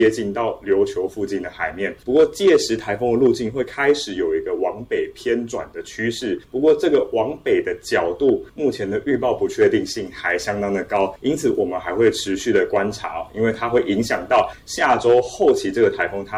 接近到琉球附近的海面。不过届时台风的路径会开始有一个往北偏转的趋势，不过这个往北的角度目前的预报不确定性还相当的高，因此我们还会持续的观察，因为它会影响到下周后期这个台风它